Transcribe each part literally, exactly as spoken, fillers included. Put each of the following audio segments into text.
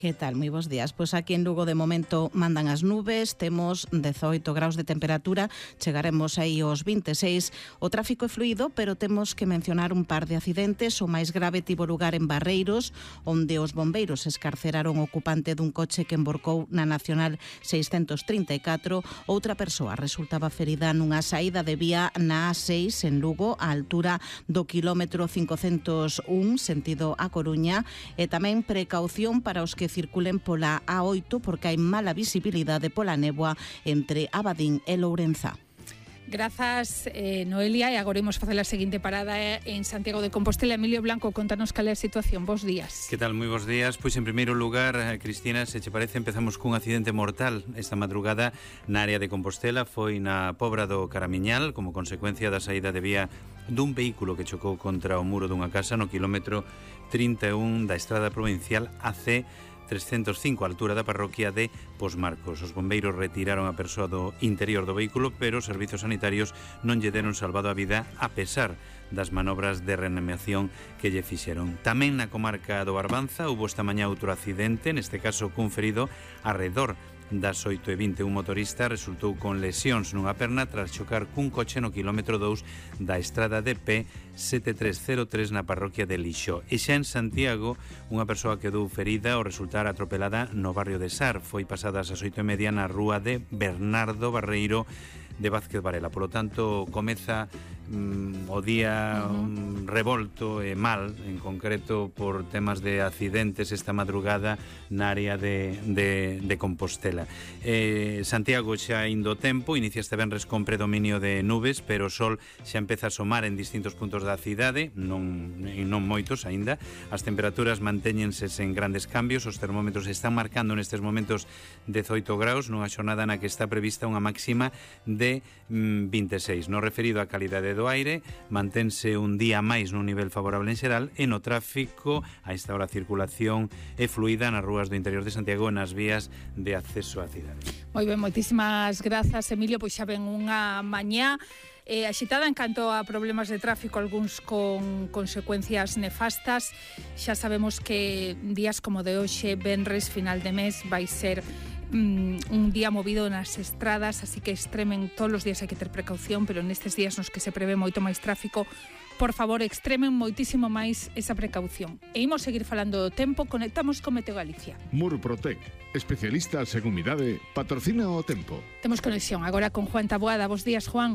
Que tal? Moi bons días. Pois aquí en Lugo de momento mandan as nubes, temos dezoito graus de temperatura, chegaremos aí aos vinte e seis. O tráfico é fluido, pero temos que mencionar un par de accidentes. O máis grave tivo lugar en Barreiros, onde os bombeiros escarceraron o ocupante dun coche que emborcou na Nacional seiscentos trinta e catro. Outra persoa resultaba ferida nunha saída de vía na A seis en Lugo, á altura do quilómetro cincocentos un, sentido a Coruña, e tamén precaución para os que circulen pola A oito porque hai mala visibilidade pola néboa entre Abadín e Lourenza. Grazas, eh, Noelia, e agora imos facer a seguinte parada en Santiago de Compostela. Emilio Blanco, contanos cal é a situación. Bos días. Que tal? Moi bons días. Pois en primeiro lugar, Cristina, se che parece, empezamos cun accidente mortal esta madrugada na área de Compostela. Foi na Pobra do Caramiñal, como consecuencia da saída de vía dun vehículo que chocou contra o muro dunha casa no quilómetro trinta e un da estrada provincial A C trescentos cinco, a altura da parroquia de Posmarcos. Os bombeiros retiraron a persoa do interior do vehículo, pero os servizos sanitarios non lle deron salvado a vida a pesar das manobras de reanimación que lle fixeron. Tamén na comarca do Barbanza hubo esta mañá outro accidente, neste caso cun ferido arredor das oito e vinte. Un motorista resultou con lesións nunha perna tras chocar cun coche no quilómetro dous da estrada de P sete tres cero tres na parroquia de Lixó. E xa en Santiago, unha persoa quedou ferida ao resultar atropelada no barrio de Sar. Foi pasadas as oito e media na rúa de Bernardo Barreiro de Vázquez Varela. Por lo tanto, comeza mm, o día uh-huh. um, revolto e mal, en concreto por temas de accidentes esta madrugada na área de, de, de Compostela. Eh, Santiago xa indo tempo, inicia este venres con predominio de nubes, pero o sol xa empeza a asomar en distintos puntos da cidade, non, non moitos aínda. As temperaturas mantéñense sen grandes cambios, os termómetros están marcando nestes momentos dezoito graus, nunha xornada na que está prevista unha máxima de vinte e seis. No referido á calidade do aire, mantense un día máis nun nivel favorable en xeral, e no tráfico, a esta hora a circulación é fluida nas rúas do interior de Santiago e nas vías de acceso á cidade. Moi ben, moitísimas grazas, Emilio. Pois xa ven unha mañá eh, axitada en canto a problemas de tráfico, algúns con consecuencias nefastas. Xa sabemos que días como de hoxe, venres, final de mes, vai ser un día movido nas estradas, así que extremen, todos os días hai que ter precaución, pero nestes días nos que se prevé moito máis tráfico, por favor, extremen moitísimo máis esa precaución. E imos seguir falando do tempo, conectamos con Meteo Galicia. Murprotec, especialistas en humidade, patrocina o tempo. Temos conexión agora con Juan Taboada. Bos días, Juan.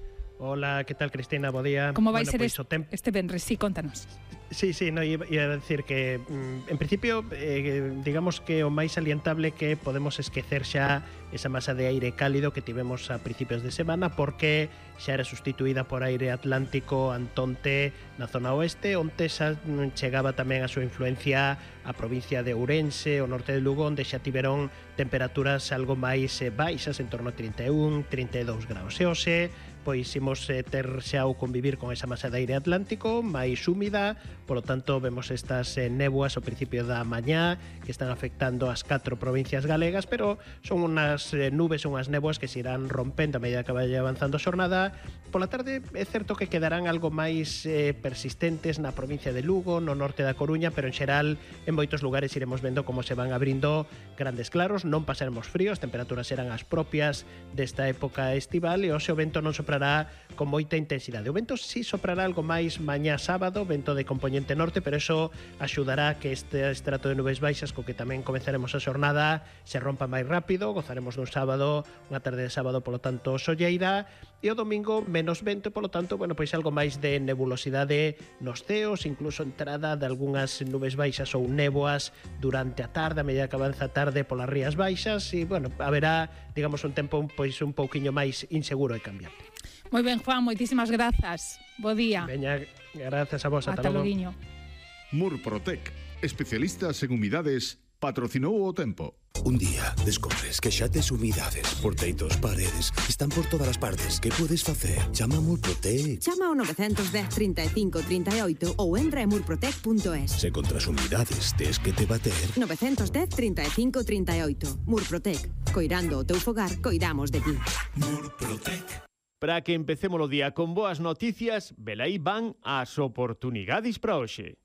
Hola, que tal, Cristina? Bo día. Como vai bueno, ser pues, este, temp- este venres? Sí, contanos. Sí, sí, no, iba, iba a decir que mm, en principio eh, digamos que o máis salientable que podemos esquecer xa esa masa de aire cálido que tivemos a principios de semana, porque xa era sustituída por aire atlántico antonte na zona oeste, onte xa chegaba tamén a súa influencia a provincia de Ourense, o norte de Lugo, onde xa tiveron temperaturas algo máis eh, baixas, en torno a trinta e un, trinta e dous graus. E hoxe pois imos eh, ter xa o convivir con esa masa de aire atlántico máis húmida, polo tanto vemos estas eh, néboas ao principio da mañá que están afectando as catro provincias galegas, pero son unas eh, nubes, unhas néboas que se irán rompendo a medida que vaya avanzando a xornada. Pola tarde é certo que quedarán algo máis eh, persistentes na provincia de Lugo, no norte da Coruña, pero en xeral en moitos lugares iremos vendo como se van abrindo grandes claros, non pasaremos frío, as temperaturas serán as propias desta época estival, e hoxe o vento non soprará con moita intensidade. O vento si soprará algo máis mañá sábado, vento de componente norte, pero eso axudará que este estrato de nubes baixas co que tamén comezaremos a xornada se rompa máis rápido. Gozaremos dun sábado, unha tarde de sábado, polo tanto, solleira, e o domingo menos vento, polo tanto, bueno, pois algo máis de nebulosidade nos ceos, incluso entrada de algunhas nubes baixas ou néboas durante a tarde, a medida que avanza a tarde polas rías baixas, e, bueno, haberá, digamos, un tempo pois un pouquiño máis inseguro e cambiante. Moi ben, Juan, moitísimas grazas. Bo día. Veña, grazas a vos, ata, ata logo. loguiño. Murprotec, especialistas en humidades, patrocinou o tempo. Un día descobres que xa tes humidades por teitos, paredes, están por todas as partes. Que podes facer? Chama a Murprotec. Chama ao nove un cero, trinta e cinco, trinta e oito ou entra en murprotec punto es. Se contra as humidades tes que te bater. nove un cero, trinta e cinco, trinta e oito. Murprotec. Coirando o teu fogar, coidamos de ti. Murprotec. Para que empecemos o día con boas noticias, velaí van as oportunidades para hoxe.